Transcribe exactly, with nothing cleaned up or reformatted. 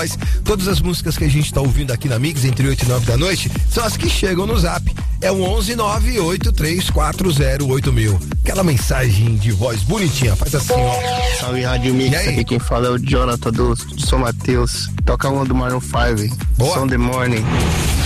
Todas as músicas que a gente tá ouvindo aqui na Mix entre oito e nove da noite são as que chegam no Zap. É o onze nove oito três quatro zero oito mil. Aquela mensagem de voz bonitinha, faz assim, ó. Salve Rádio Mix, aqui quem fala é o Jonathan do, do São Mateus. Toca uma do Maroon cinco, Boa. Sunday Morning.